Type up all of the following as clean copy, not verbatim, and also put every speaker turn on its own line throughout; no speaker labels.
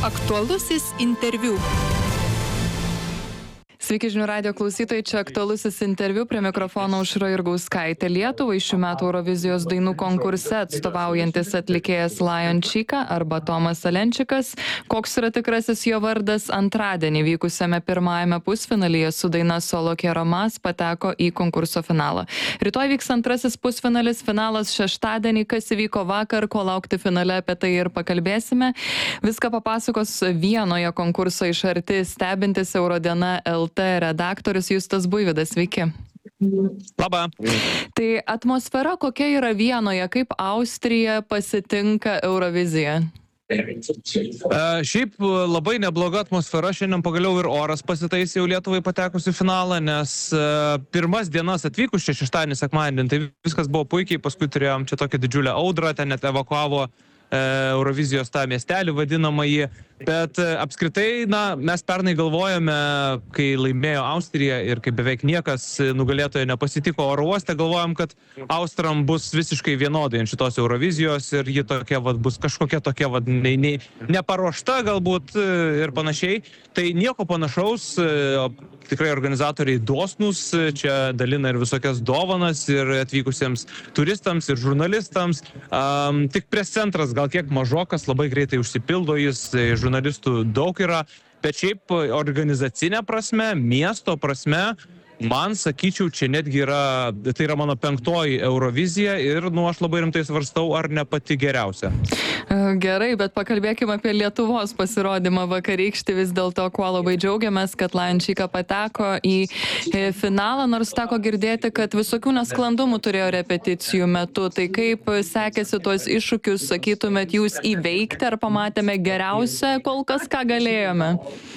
Aktualusis interviu.
Sveiki žinių radijo klausytojai, čia aktualusis interviu, prie mikrofono Aušra Jurgauskaitė. Lietuvai šių metų Eurovizijos dainų konkurse atstovaujantis atlikėjas Lion Chika arba Tomas Alenčikas. Koks yra tikrasis jo vardas? Antradienį vykusiame pirmajame pusfinalyje su daina Solo Quiero Más pateko į konkurso finalą. Rytoj vyks antrasis pusfinalis, finalas šeštadienį, kas įvyko vakar, ko laukti finale, apie tai ir pakalbėsime. Viską papasakos Vienoje konkurso iš arti stebintis Eurodiena LT redaktorius Justas Buivydas. Sveiki.
Labą.
Tai atmosfera kokia yra Vienoje, kaip Austrija pasitinka Euroviziją?
Šiaip labai nebloga atmosfera, šiandien pagaliau ir oras pasitaisė jau Lietuvai patekus į finalą, nes pirmas dienas atvykus čia šeštadienį, sekmadienį, tai viskas buvo puikiai, paskui turėjom čia tokią didžiulę audrą, ten net evakuavo Eurovizijos tą miestelį vadinamąjį, bet apskritai, mes pernai galvojame, kai laimėjo Austrija ir kai beveik niekas nugalėtojo nepasitiko oro uoste, galvojam, kad Austram bus visiškai vienodai ant šitos Eurovizijos ir ji tokia bus kažkokia tokia neparuošta galbūt ir panašiai. Tai nieko panašaus, tikrai organizatoriai dosnūs, čia dalina ir visokias dovanas ir atvykusiems turistams ir žurnalistams. Tik prescentras gal kiek mažokas, labai greitai užsipildo jis, žurnalistų daug yra, bet šiaip organizacinė prasme, miesto prasme, man, sakyčiau, čia netgi yra, tai yra mano 5. Eurovizija ir aš labai rimtai svarstau, ar ne pati geriausia.
Gerai, bet pakalbėkime apie Lietuvos pasirodymą vakarykštį. Vis dėlto, kuo labai džiaugiamės, kad Lion Chika pateko į finalą, nors teko girdėti, kad visokių nesklandumų turėjo repeticijų metu. Tai kaip sekėsi tuos iššūkius, sakytumėt, jūs įveikti, ar pamatėme geriausią kol kas, ką galėjome?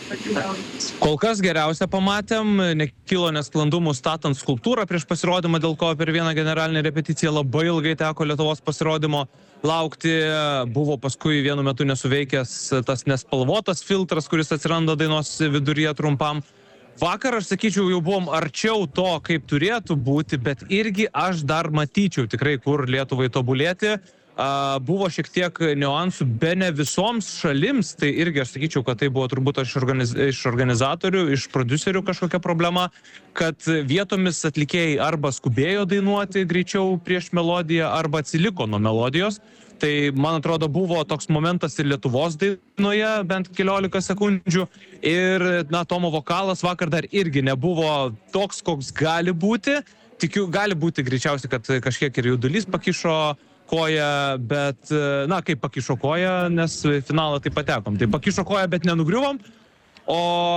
Kol kas geriausia pamatėm, nekilo nesklandumų statant skulptūrą prieš pasirodymą, dėl ko per vieną generalinę repeticiją labai ilgai teko Lietuvos pasirodymo laukti. Buvo paskui vienu metu nesuveikęs tas nespalvotas filtras, kuris atsiranda dainos viduryje trumpam. Vakar, aš sakyčiau, jau buvom arčiau to, kaip turėtų būti, bet irgi aš dar matyčiau tikrai, kur Lietuvai tobulėti. Buvo šiek tiek niuansų, bene visoms šalims, tai irgi aš sakyčiau, kad tai buvo turbūt iš organizatorių, iš prodiuserių kažkokia problema, kad vietomis atlikėjai arba skubėjo dainuoti greičiau prieš melodiją, arba atsiliko nuo melodijos. Tai, man atrodo, buvo toks momentas ir Lietuvos dainoje, bent 15 sekundžių. Ir, Tomo vokalas vakar dar irgi nebuvo toks, koks gali būti. Tikiu, gali būti greičiausiai, kad kažkiek ir jaudulys pakišo koją, bet, kaip pakišo koją, nes finalą tai patekom. Tai pakišo koją, bet nenugriuvom. O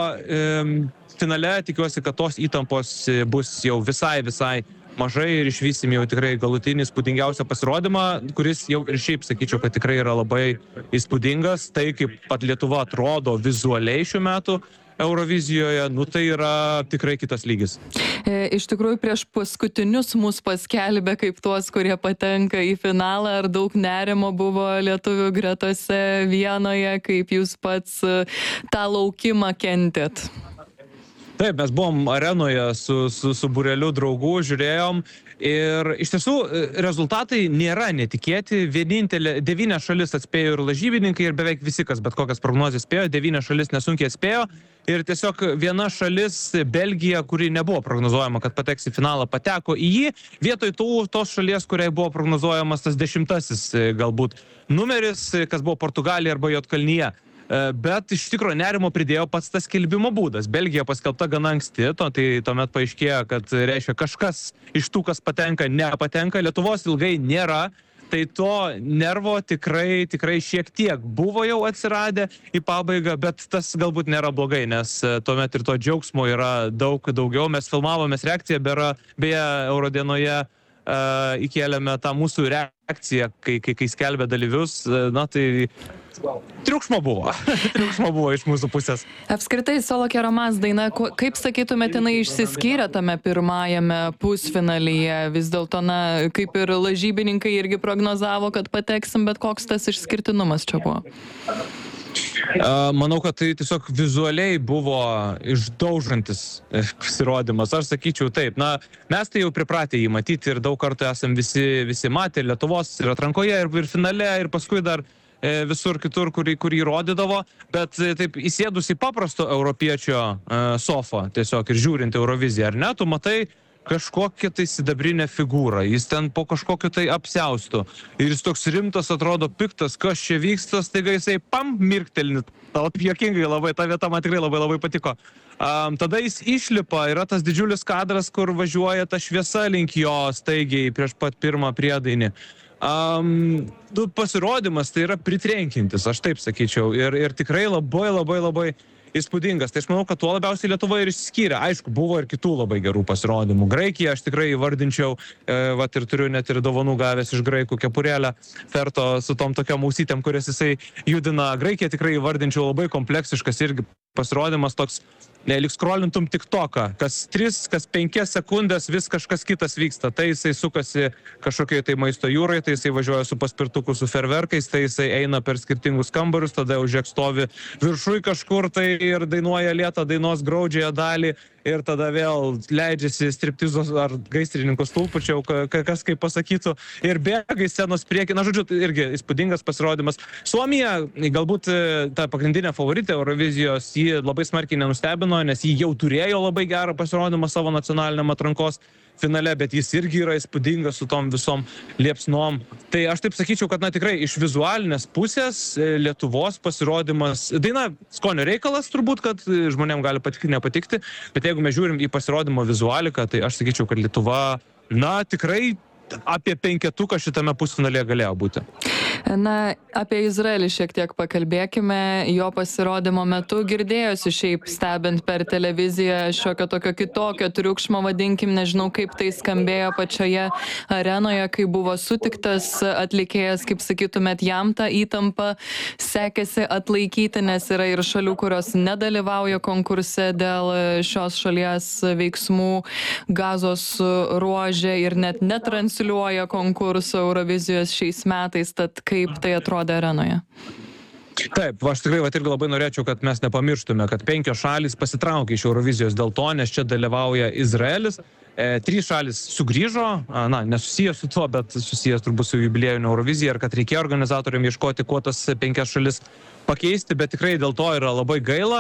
finale tikiuosi, kad tos įtampos bus jau visai mažai ir išvysim jau tikrai galutinį įspūdingiausią pasirodymą, kuris jau ir šiaip sakyčiau, kad tikrai yra labai įspūdingas. Tai, kaip pat Lietuva atrodo vizualiai šių metų Eurovizijoje, tai yra tikrai kitas lygis.
Iš tikrųjų, prieš paskutinius mus paskelbė kaip tuos, kurie patenka į finalą, ar daug nerimo buvo lietuvių gretose Vienoje, kaip jūs pats tą laukimą kentėt?
Taip, mes buvom arenoje su būreliu draugų, žiūrėjom ir iš tiesų rezultatai nėra netikėti. Vienintelė 9 šalis atspėjo ir lažybininkai ir beveik visi, kas bet kokias prognozes spėjo, 9 šalis nesunkiai atspėjo ir tiesiog viena šalis, Belgija, kuri nebuvo prognozuojama, kad pateks į finalą, pateko į jį, vietoj tos šalies, kuriai buvo prognozuojamas tas 10. galbūt numeris, kas buvo Portugalija arba Juodkalnija. Bet iš tikrųjų nerimo pridėjo pats tas skelbimo būdas. Belgija paskelbta gana anksti, tai tuomet paaiškėjo, kad reiškia kažkas iš tų, kas patenka, nepatenka. Lietuvos ilgai nėra, tai to nervo tikrai šiek tiek buvo jau atsiradę į pabaigą, bet tas galbūt nėra blogai, nes tuomet ir to džiaugsmo yra daug daugiau. Mes filmavomės reakciją, beje, Eurodienoje įkėlėme tą mūsų reakciją, kai skelbė dalyvius, tai triukšmo buvo. Triukšmo buvo iš mūsų pusės.
Apskritai, Solo Quiero Más daina, kaip sakytumėte, jinai išsiskyrė tame pirmajame pusfinalyje? Vis dėlto, kaip ir lažybininkai irgi prognozavo, kad pateksim, bet koks tas išskirtinumas čia buvo?
Manau, kad tai tiesiog vizualiai buvo išdaužantis pasirodymas. Aš sakyčiau taip. Mes tai jau pripratę jį matyti ir daug kartų esam visi matę Lietuvos ir atrankoje, ir finale, ir paskui dar visur kitur, kurį rodydavo, bet taip įsėdus į paprasto europiečio sofą tiesiog ir žiūrint Euroviziją, ar ne, tu matai kažkokią tai sidabrinę figūrą, jis ten po kažkokiu tai apsiaustu ir jis toks rimtas, atrodo piktas, kas čia vyksta, staiga jisai mirktelni, juokingai labai, ta vieta man tikrai labai patiko. Tada jis išlipa, yra tas didžiulis kadras, kur važiuoja ta šviesa link jo staigiai prieš pat pirmą priedainį. Pasirodymas tai yra pritrenkintis, aš taip sakyčiau, ir tikrai labai įspūdingas. Tai aš manau, kad tuo labiausiai Lietuva ir išsiskyrė. Aišku, buvo ir kitų labai gerų pasirodymų. Graikiją aš tikrai įvardinčiau, ir turiu net ir dovanų gavęs iš graikų kepurėlę Ferto su tom tokiom ausytėm, kurias jisai judina. Graikiją tikrai įvardinčiau labai kompleksiškas irgi pasirodymas toks, lyg skrolintum TikToką, kas 3, kas 5 sekundės vis kažkas kitas vyksta. Tai jisai sukasi kažkokiai tai maisto jūrai, tai jisai važiuoja su paspirtuku su ferverkais, tai jisai eina per skirtingus kambarius, tada jau žiūrėk stovi viršui kažkur tai ir dainuoja lėtą dainos graudžiąją dalį ir tada vėl leidžiasi striptizos ar gaisrininkų stulpučiau, kas kaip pasakytų, ir bėga į scenos priekį. Na, žodžiu, tai irgi įspūdingas pasirodymas. Suomija, galbūt ta pagrindinė favoritė Eurovizijos, ji labai smarkiai nenustebino, nes ji jau turėjo labai gerą pasirodymą savo nacionaliniam atrankos finale, bet jis irgi yra įspūdingas su tom visom liepsnom. Tai aš taip sakyčiau, kad tikrai iš vizualinės pusės Lietuvos pasirodymas, daina skonio reikalas turbūt, kad žmonėm gali patikti, nepatikti, bet jeigu mes žiūrim į pasirodymo vizualiką, tai aš sakyčiau, kad Lietuva, tikrai apie 5 šitame pusfinalėje galėjo būti.
Na, apie Izraelį šiek tiek pakalbėkime. Jo pasirodymo metu girdėjosi šiaip stebint per televiziją šiokio tokio kitokio triukšmo, vadinkim, nežinau kaip tai skambėjo pačioje arenoje, kai buvo sutiktas atlikėjas, kaip sakytumėt, jam tą įtampą sekėsi atlaikyti, nes yra ir šalių, kurios nedalyvauja konkurse dėl šios šalies veiksmų Gazos ruože ir net netransliuoja konkurso Eurovizijos šiais metais, tad kaip tai atrodė arenoje?
Taip, aš tikrai irgi labai norėčiau, kad mes nepamirštume, kad 5 šalys pasitraukė iš Eurovizijos dėl to, nes čia dalyvauja Izraelis. 3 šalis sugrįžo, nesusijęs su tuo, bet susijęs turbūt su jubiliejiniu Eurovizija, ir kad reikėjo organizatoriam ieškoti, kuo tas 5 šalis pakeisti, bet tikrai dėl to yra labai gaila.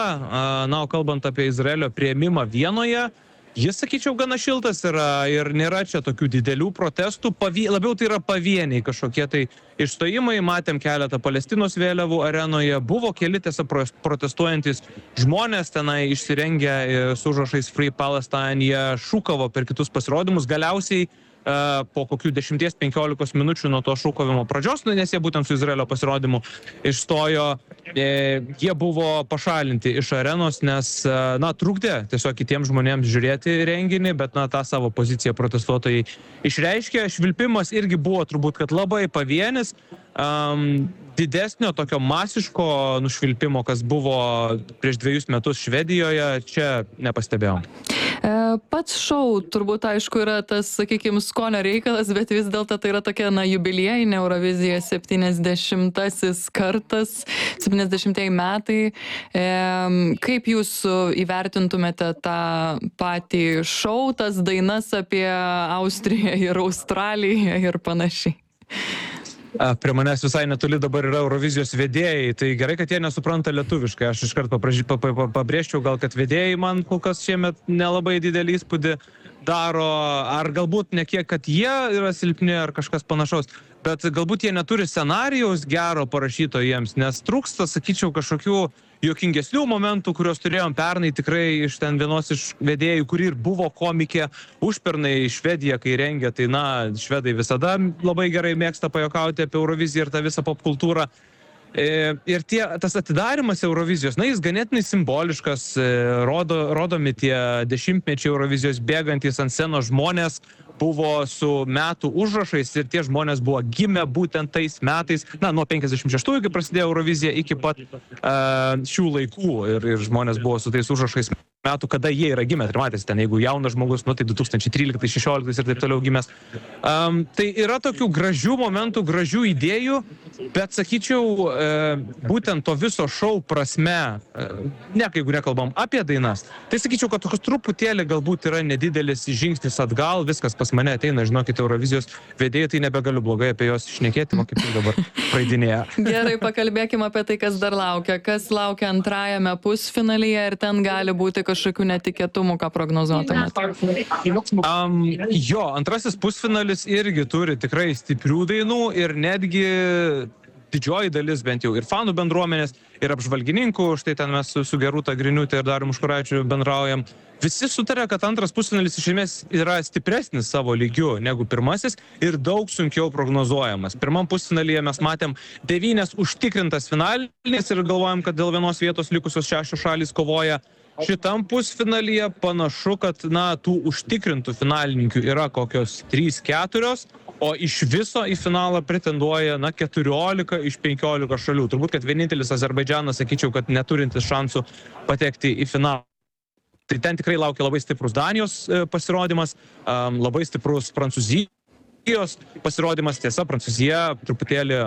O kalbant apie Izraelio priėmimą Vienoje, jis, sakyčiau, gana šiltas yra ir nėra čia tokių didelių protestų, labiau tai yra pavieniai kažkokie tai išstojimai, matėm keletą Palestinos vėliavų arenoje, buvo keli tiesiog protestuojantis žmonės tenai išsirengę su užrašais Free Palestine, jie šūkavo per kitus pasirodymus, galiausiai po kokių 10-15 minučių nuo to šūkavimo pradžios, nes jie būtent su Izraelio pasirodymu išstojo, jie buvo pašalinti iš arenos, nes, trukdė tiesiog kitiems žmonėms žiūrėti renginį, bet, tą savo poziciją protestuotojai išreiškė. Švilpimas irgi buvo turbūt, kad labai pavienis, didesnio tokio masiško nušvilpimo, kas buvo prieš 2 metus Švedijoje, čia nepastebėjom.
Pats šou turbūt, aišku, yra tas, sakykime, skonio reikalas, bet vis dėlto tai yra tokia, jubiliejinė Eurovizija 70-asis kartas, 70-ieji metai. Kaip jūs įvertintumėte tą patį šou, tas dainas apie Austriją ir Australiją ir panašiai?
Prie manęs visai netoli dabar yra Eurovizijos vedėjai, tai gerai, kad jie nesupranta lietuviškai. Aš iškart pabrėžčiau, gal kad vedėjai man kol kas šiemet nelabai didelį įspūdį daro, ar galbūt ne kiek, kad jie yra silpni ar kažkas panašaus, bet galbūt jie neturi scenarijaus gero parašyto jiems, nes trūksta, sakyčiau, kažkokių juokingesnių momentų, kuriuos turėjom pernai tikrai iš ten vienos iš vedėjų, kuri ir buvo komikė užpernai Švediją, kai rengė, tai švedai visada labai gerai mėgsta pajuokauti apie Euroviziją ir tą visą popkultūrą. Ir tas atidarimas Eurovizijos, jis ganėtinai simboliškas, rodomi tie 10-mečiai Eurovizijos bėgantys ant scenos žmonės, buvo su metų užrašais ir tie žmonės buvo gimę būtent tais metais, nuo 56-ųjų, kai prasidėjo Eurovizija, iki pat šių laikų ir žmonės buvo su tais užrašais metų, kada jie yra gimę. Ir matėsi ten, jeigu jaunas žmogus, nu, tai 2013, 2016 ir taip toliau gimęs. Tai yra tokių gražių momentų, gražių idėjų, bet sakyčiau, būtent to viso šou prasme, jeigu nekalbam apie dainas, tai sakyčiau, kad toks truputėlį galbūt yra nedidelis žingsnis atgal, viskas pas mane ateina, žinokit, Eurovizijos vedėjai, tai nebegaliu blogai apie juos šnekėti, kaip tai dabar praeidinėja.
Gerai, pakalbėkime apie tai, kas dar laukia. Kas laukia antrajame pusfinalyje ir ten gali būti kažkokių netikėtumų, ką prognozuotumėte?
Antrasis pusfinalis irgi turi tikrai stiprių dainų ir netgi didžioji dalis bent jau ir fanų bendruomenės, ir apžvalgininkų, štai ten mes su Gerūta Griniūte ir Darium Užkuraičiu bendraujam, visi sutarė, kad antras pusfinalis iš esmės yra stipresnis savo lygiu negu pirmasis ir daug sunkiau prognozuojamas. Pirmam pusfinalyje mes matėm 9 užtikrintas finalinės ir galvojam, kad dėl vienos vietos likusios 6 šalys kovoja. Šitam pusfinalyje panašu, kad tų užtikrintų finalininkių yra kokios 3-4, o iš viso į finalą pretenduoja 14 iš 15 šalių. Turbūt, kad vienintelis Azerbaidžanas, sakyčiau, kad neturintis šansų patekti į finalą. Tai ten tikrai laukia labai stiprus Danijos pasirodymas, labai stiprus Prancūzijos pasirodymas. Tiesa, Prancūzija truputėlį,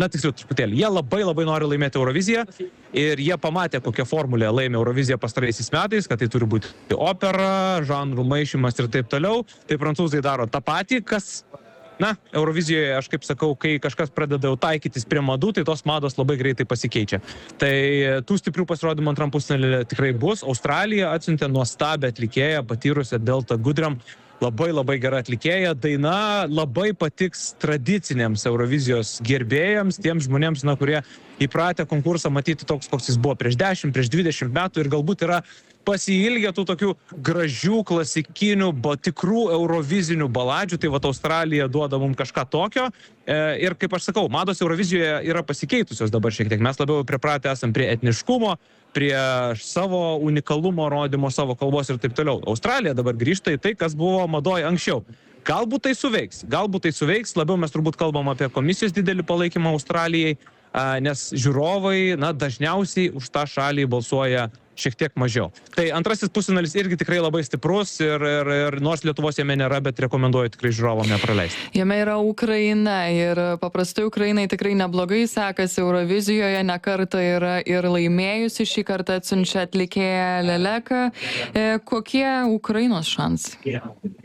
jie labai nori laimėti Euroviziją ir jie pamatė, kokią formulę laimė Euroviziją pastaraisiais metais, kad tai turi būti opera, žanrų maišymas ir taip toliau. Tai prancūzai daro tą patį, kas Eurovizijoje, aš kaip sakau, kai kažkas pradeda jau taikytis prie madų, tai tos mados labai greitai pasikeičia. Tai tų stiprių pasirodymų antram pusfinalyje tikrai bus. Australija atsiuntė nuostabią atlikėją, patyrusią Delta Goodrem. Labai gera atlikėja. Daina labai patiks tradiciniams Eurovizijos gerbėjams, tiems žmonėms, kurie įpratę konkursą matyti toks, koks jis buvo prieš 10, prieš 20 metų ir galbūt yra pasiilgę tų tokių gražių, klasikinių, tikrų eurovizinių baladžių, tai Australija duoda mums kažką tokio. Ir kaip aš sakau, mados Eurovizijoje yra pasikeitusios dabar šiek tiek. Mes labiau pripratę esam prie etniškumo, prie savo unikalumo rodymo, savo kalbos ir taip toliau. Australija dabar grįžta į tai, kas buvo madoje anksčiau. Galbūt tai suveiks, labiau mes turbūt kalbam apie komisijos didelį palaikymą Australijai, nes žiūrovai dažniausiai už tą šalį balsuoja šiek tiek mažiau. Tai antrasis pusfinalis irgi tikrai labai stiprus ir nors Lietuvos jame nėra, bet rekomenduoju tikrai žiūrovam nepraleisti.
Jame yra Ukraina ir paprastai Ukrainai tikrai neblogai sekasi Eurovizijoje, ne kartą yra ir laimėjusi, šį kartą atsiunčia atlikėją Leleką. Kokie Ukrainos šansai?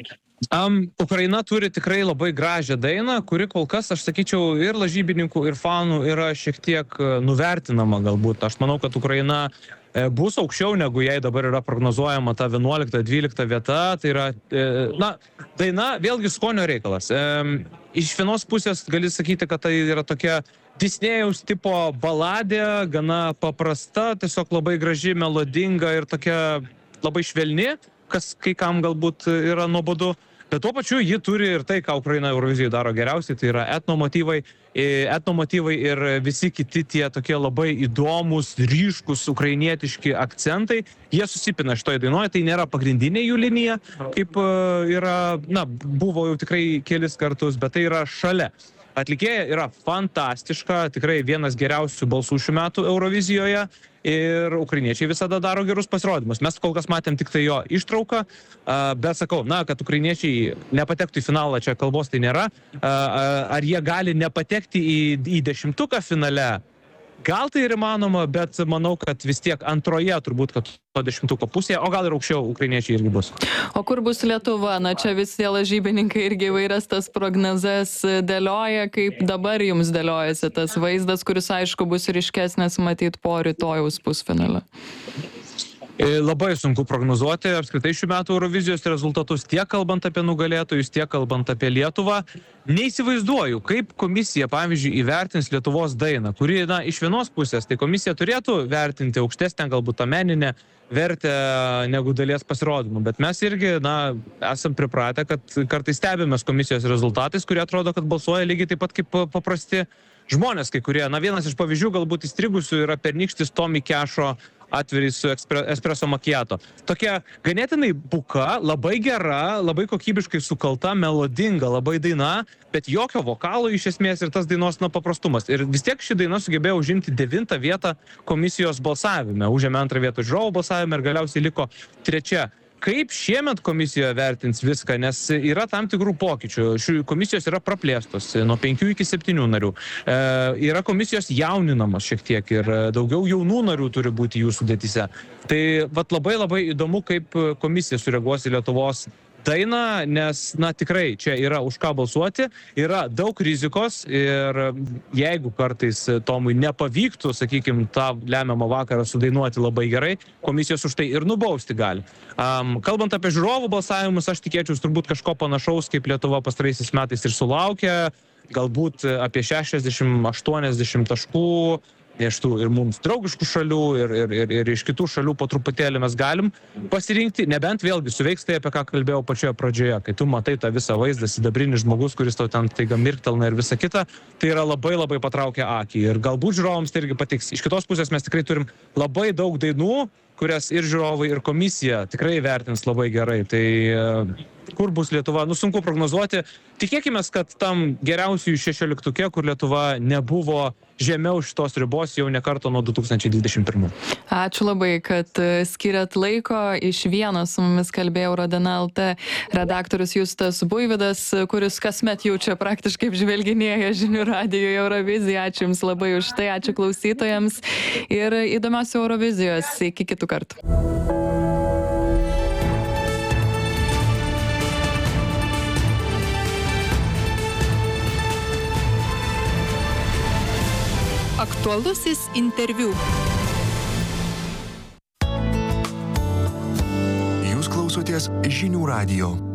Ukraina turi tikrai labai gražią dainą, kuri kol kas, aš sakyčiau, ir lažybininkų, ir fanų yra šiek tiek nuvertinama galbūt. Aš manau, kad Ukraina bus aukščiau, negu jai dabar yra prognozuojama ta 11-12 vieta. Tai yra, daina vėlgi skonio reikalas. Iš vienos pusės gali sakyti, kad tai yra tokia Disnėjaus tipo baladė, gana paprasta, tiesiog labai graži, melodinga ir tokia labai švelni, kas kai kam galbūt yra nuobodu. Bet tuo pačiu ji turi ir tai, ką Ukraina Eurovizijoje daro geriausiai, tai yra etnomotyvai ir visi kiti tie tokie labai įdomus, ryškus ukrainietiški akcentai. Jie susipina šitoje dainoje, tai nėra pagrindinė jų linija, kaip buvo jau tikrai kelis kartus, bet tai yra šalia. Atlikėja yra fantastiška, tikrai vienas geriausių balsų šių metų Eurovizijoje ir ukrainiečiai visada daro gerus pasirodymus. Mes kol kas matėm tik tai jo ištrauką, bet sakau, kad ukrainiečiai nepatektų į finalą, čia kalbos tai nėra. Ar jie gali nepatekti į 10-tuką finale? Gal tai ir įmanoma, bet manau, kad vis tiek antroje turbūt, kad to 10-tuko pusėje, o gal ir aukščiau ukrainiečiai irgi bus.
O kur bus Lietuva? Čia visi lažybininkai irgi įvairias tas prognozes dėlioja, kaip dabar jums dėliojasi tas vaizdas, kuris aišku bus ryškesnis matyt po rytojaus pusfinalio.
Labai sunku prognozuoti apskritai šių metų Eurovizijos rezultatus, tiek kalbant apie nugalėtojus, tiek kalbant apie Lietuvą. Neįsivaizduoju, kaip komisija, pavyzdžiui, įvertins Lietuvos dainą, kuri, iš vienos pusės, tai komisija turėtų vertinti aukštesnę, galbūt tą meninę vertę negu dalies pasirodymų. Bet mes irgi, esam pripratę, kad kartais stebimės komisijos rezultatais, kurie atrodo, kad balsuoja lygiai taip pat kaip paprasti žmonės, kai kurie. Vienas iš pavyzdžių galbūt įstrigusių yra pernykštis Tommy Cash'o atveri su espresso macchiato. Tokia ganėtinai buka, labai gera, labai kokybiškai sukalta, melodinga, labai daina, bet jokio vokalo iš esmės ir tas dainos paprastumas. Ir vis tiek ši daina sugebėjo užimti 9 vietą komisijos balsavime, užėmė 2 vietą žiūrovų balsavime ir galiausiai liko 3. Kaip šiemet komisija vertins viską, nes yra tam tikrų pokyčių. Šių komisijos yra praplėstos nuo 5 iki 7 narių. Yra komisijos jauninamos šiek tiek ir daugiau jaunų narių turi būti jų sudėtyse. Tai labai įdomu, kaip komisija sureaguos į Lietuvos dainą, nes, tikrai čia yra už ką balsuoti, yra daug rizikos ir jeigu kartais Tomui nepavyktų, sakykime, tą lemiamą vakarą sudainuoti labai gerai, komisijos už tai ir nubausti gali. Kalbant apie žiūrovų balsavimus, aš tikėčiausi turbūt kažko panašaus, kaip Lietuva pastaraisiais metais ir sulaukė, galbūt apie 60-80 taškų, iš tų ir mums draugiškų šalių, ir iš kitų šalių po truputėlį mes galim pasirinkti, nebent vėlgi suveiks tai, apie ką kalbėjau pačioje pradžioje, kai tu matai tą visą vaizdą, sidabrinis žmogus, kuris tau ten taiga mirktelna ir visa kita, tai yra labai traukia akį. Ir galbūt žiūrovams tai irgi patiks. Iš kitos pusės mes tikrai turim labai daug dainų, kurias ir žiūrovai, ir komisija tikrai vertins labai gerai. Tai kur bus Lietuva, sunku prognozuoti. Tikėkime, kad tam geriausiųjų 16-tuke, kur Lietuva nebuvo žemiau šitos ribos jau ne kartą nuo 2021.
Ačiū labai, kad skiriat laiko. Iš Vienos su mumis kalbėjo Eurodina LT redaktorius Justas Buivydas, kuris kasmet jau čia praktiškai apžvelginėja žinių radijo Euroviziją. Ačiū Jums labai už tai, ačiū klausytojams ir įdomios Eurovizijos. Iki kitų kartų.
Aktualusis interviu.
Jūs klausotės žinių radijo.